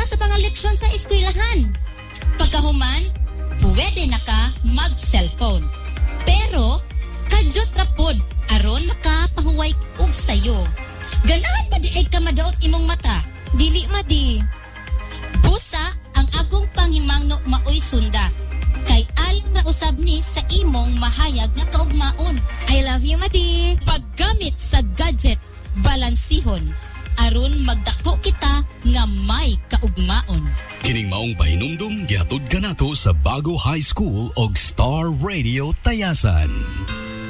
sa mga leksyon sa eskwelahan. Pagkahuman, pwede na ka mag-cellphone. Pero, kadyot rapod, aron makapahuway og sayo. Ganahan ba di ay ka madaot imong mata? Dili madi. Busa ang akong panghimangno maoy sunda. Kay alang na usab ni sa imong mahayag nga kaugmaon. I love you, madi. Paggamit sa gadget, balansihon. Aron magdako kita nga may kaugmaon. Kining maong pahinumdum gihatod kanato sa Bago High School og Star Radio Tayasan.